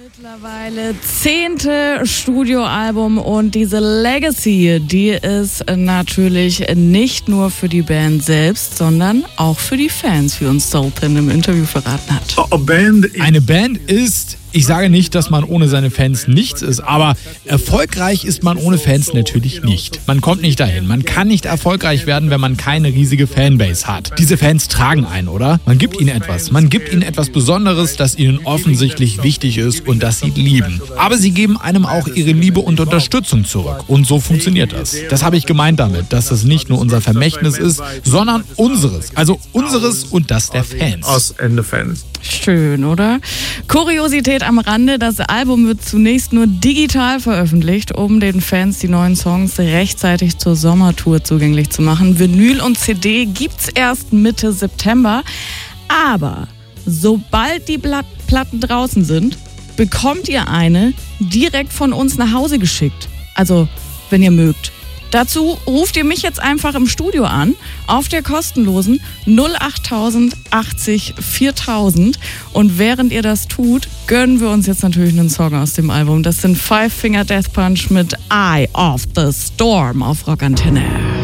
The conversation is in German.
Mittlerweile 10. Studioalbum und diese Legacy, die ist natürlich nicht nur für die Band selbst, sondern auch für die Fans, wie uns Sultan im Interview verraten hat. Eine Band ist, ich sage nicht, dass man ohne seine Fans nichts ist, aber erfolgreich ist man ohne Fans natürlich nicht. Man kommt nicht dahin. Man kann nicht erfolgreich werden, wenn man keine riesige Fanbase hat. Diese Fans tragen einen, oder? Man gibt ihnen etwas. Man gibt ihnen etwas Besonderes, das ihnen offensichtlich wichtig ist und das sie lieben. Aber sie geben einem auch ihre Liebe und Unterstützung zurück. Und so funktioniert das. Das habe ich gemeint damit, dass das nicht nur unser Vermächtnis ist, sondern unseres. Also unseres und das der Fans. Schön, oder? Kuriosität am Rande, das Album wird zunächst nur digital veröffentlicht, um den Fans die neuen Songs rechtzeitig zur Sommertour zugänglich zu machen. Vinyl und CD gibt's erst Mitte September, aber sobald die Platten draußen sind, bekommt ihr eine direkt von uns nach Hause geschickt. Also, wenn ihr mögt. Dazu ruft ihr mich jetzt einfach im Studio an, auf der kostenlosen 08000 80 4000. Und während ihr das tut, gönnen wir uns jetzt natürlich einen Song aus dem Album. Das sind Five Finger Death Punch mit Eye of the Storm auf Rockantenne.